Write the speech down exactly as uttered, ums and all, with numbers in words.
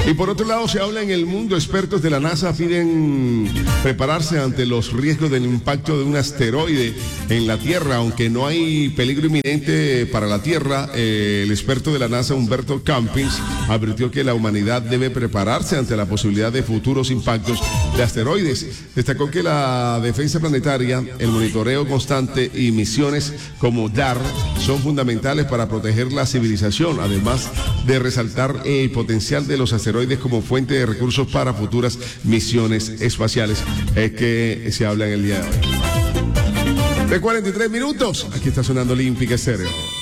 Y por otro lado, se habla en el mundo, expertos de la NASA piden prepararse ante los riesgos del impacto de un asteroide en la Tierra, aunque no hay peligro inminente para la Tierra. Eh, el experto de la NASA, Humberto Campins, advirtió que la humanidad debe prepararse ante la posibilidad de futuros impactos de asteroides. Destacó que la defensa planetaria, el monitoreo constante y misiones como D A R son fundamentales para proteger la civilización, además de resaltar el potencial de los asteroides como fuente de recursos para futuras misiones espaciales. Es que se habla en el día de hoy. De cuarenta y tres minutos, aquí está sonando Olímpica Estéreo.